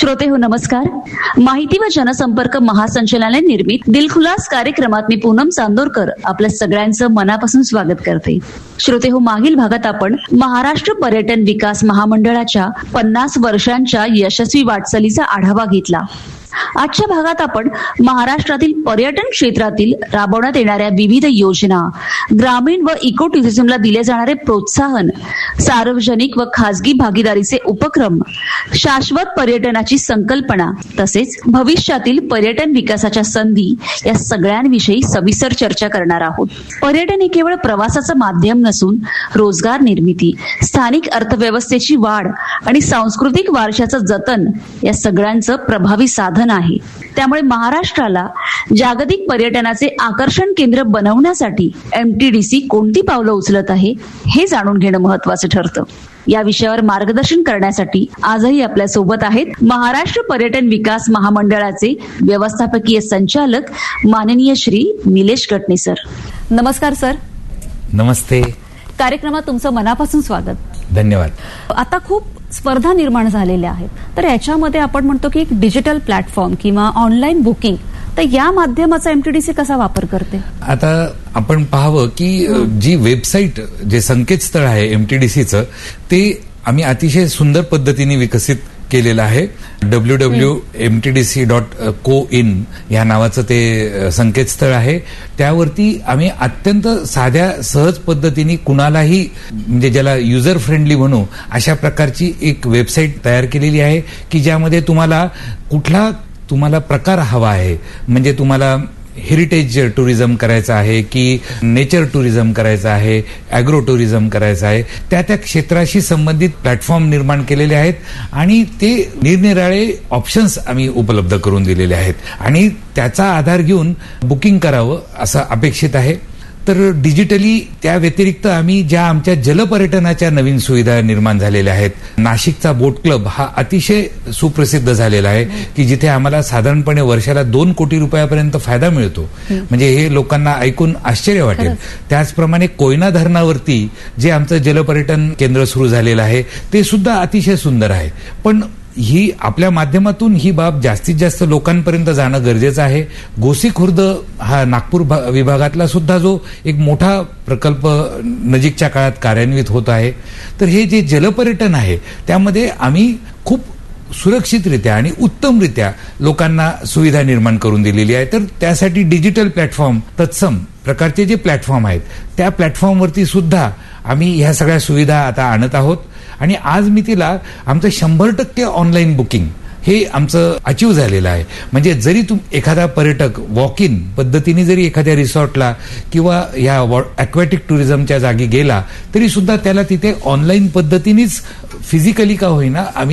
श्रोते हो नमस्कार. माहिती व जनसंपर्क महासंचालनालय निर्मित दिलखुलास कार्यक्रमात मी पूनम चांदोरकर आपल्या सगळ्यांचं मनापासून स्वागत करते. श्रोते हो, मागील भागात आपण महाराष्ट्र पर्यटन विकास महामंडळाच्या 50 वर्षांच्या यशस्वी वाटचालीचा आढावा घेतला. आजच्या भागात आपण महाराष्ट्रातील पर्यटन क्षेत्रातील राबवण्यात येणाऱ्या विविध योजना, ग्रामीण व इको टुरिझमला दिले जाणारे प्रोत्साहन, सार्वजनिक व खासगी भागीदारीचे उपक्रम, शाश्वत पर्यटनाची संकल्पना तसेच भविष्यातील पर्यटन विकासाच्या संधी या सगळ्यांविषयी सविस्तर चर्चा करणार आहोत. पर्यटन हे केवळ प्रवासाचं माध्यम नसून रोजगार निर्मिती, स्थानिक अर्थव्यवस्थेची वाढ आणि सांस्कृतिक वारशाचं जतन या सगळ्यांचं प्रभावी साधन आहे. त्यामुळे महाराष्ट्राला जागतिक पर्यटनाचे आकर्षण केंद्र बनवण्यासाठी एमटीडीसी कोणती पावलं उचलत आहे हे जाणून घेणं महत्वाचं ठरतं. या विषयावर मार्गदर्शन करण्यासाठी आजही आपल्या सोबत आहेत महाराष्ट्र पर्यटन विकास महामंडळाचे व्यवस्थापकीय संचालक माननीय श्री निलेश गटणे सर. नमस्कार सर. नमस्ते. कार्यक्रमात तुमचं मनापासून स्वागत. धन्यवाद. आता खूप स्पर्धा निर्माण झालेल्या आहेत, तर याच्यामध्ये आपण म्हणतो की एक डिजिटल प्लॅटफॉर्म किंवा ऑनलाईन बुकिंग, तर या माध्यमाचा एमटीडीसी कसा वापर करते? आता आपण पाहावं की जी वेबसाईट, जे संकेतस्थळ आहे एमटीडीसीचं, ते आम्ही अतिशय सुंदर पद्धतीने विकसित केलेलं आहे. www.mtdc.co.in या नावाचं ते संकेतस्थळ आहे. त्यावरती आम्ही अत्यंत साध्या सहज पद्धतीने कुणालाही, म्हणजे ज्याला युजर फ्रेंडली म्हणू, अशा प्रकारची एक वेबसाईट तयार केलेली आहे की ज्यामध्ये तुम्हाला प्रकार हवा आहे, म्हणजे तुम्हाला हेरिटेज टुरिझम करायचं आहे की नेचर टुरिझम करायचं आहे, अॅग्रो टुरिझम करायचं आहे, त्या क्षेत्राशी संबंधित प्लॅटफॉर्म निर्माण केलेले आहेत आणि ते निरनिराळे ऑप्शन्स आम्ही उपलब्ध करून दिलेले आहेत आणि त्याचा आधार घेऊन बुकिंग करावं असं अपेक्षित आहे. तर डिजिटली त्या व्यतिरिक्त आम्ही ज्या आमच्या जलपर्यटनाच्या नवीन सुविधा निर्माण झालेल्या आहेत, नाशिकचा बोट क्लब हा अतिशय सुप्रसिद्ध झालेला आहे की जिथे आम्हाला साधारणपणे वर्षाला 2 कोटी रुपयापर्यंत फायदा मिळतो. म्हणजे हे लोकांना ऐकून आश्चर्य वाटेल. त्याचप्रमाणे कोयना धरणावरती जे आमचं जलपर्यटन केंद्र सुरू झालेलं आहे ते सुद्धा अतिशय सुंदर आहे. पण ही आपल्या माध्यमातून ही बाब जास्तीत जास्त लोकांपर्यंत जाणं गरजेचं आहे. गोसी खुर्द हा नागपूर विभागातला सुद्धा जो एक मोठा प्रकल्प नजीकच्या काळात कार्यान्वित होत आहे. तर हे जे जलपर्यटन आहे त्यामध्ये आम्ही खूप सुरक्षितरित्या आणि उत्तमरित्या लोकांना सुविधा निर्माण करून दिलेली आहे. तर त्यासाठी डिजिटल प्लॅटफॉर्म, तत्सम प्रकारचे जे प्लॅटफॉर्म आहेत त्या प्लॅटफॉर्मवरती सुद्धा आम्ही ह्या सगळ्या सुविधा आता आणत आहोत आणि आज मी तिला आमचं 100% ऑनलाईन बुकिंग हे आमचं अचीव झालेलं आहे. म्हणजे जरी एखादा पर्यटक वॉक इन पद्धतीने जरी एखाद्या रिसॉर्टला किंवा या अक्वॅटिक टुरिझमच्या जागी गेला तरी सुद्धा त्याला तिथे ऑनलाईन पद्धतीनेच फिजिकली का होईना आम्ही